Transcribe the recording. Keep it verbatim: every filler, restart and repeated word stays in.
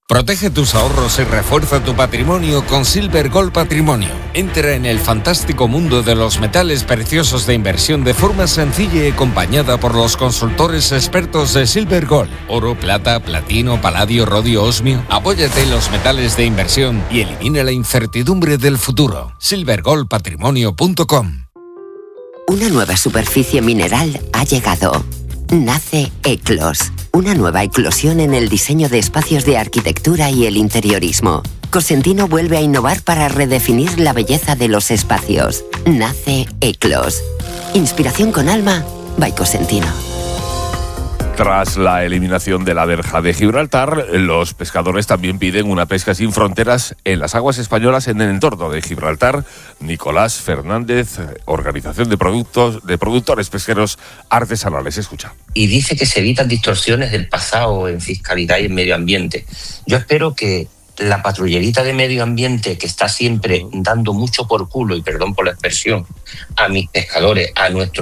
Protege tus ahorros y refuerza tu patrimonio con Silver Gold Patrimonio. Entra en el fantástico mundo de los metales preciosos de inversión de forma sencilla y acompañada por los consultores expertos de Silver Gold. Oro, plata, platino, paladio, rodio, osmio. Apóyate en los metales de inversión y elimina la incertidumbre del futuro. silver gold patrimonio punto com. Una nueva superficie mineral ha llegado. Nace Eclos, una nueva eclosión en el diseño de espacios de arquitectura y el interiorismo. Cosentino vuelve a innovar para redefinir la belleza de los espacios. Nace Eclos. Inspiración con alma, by Cosentino. Tras la eliminación de la verja de Gibraltar, los pescadores también piden una pesca sin fronteras en las aguas españolas en el entorno de Gibraltar. Nicolás Fernández, Organización de Productos de Productores Pesqueros Artesanales. Escucha. Y dice que se evitan distorsiones del pasado en fiscalidad y en medio ambiente. Yo espero que la patrullerita de medio ambiente, que está siempre dando mucho por culo, y perdón por la expresión, a mis pescadores, a nuestros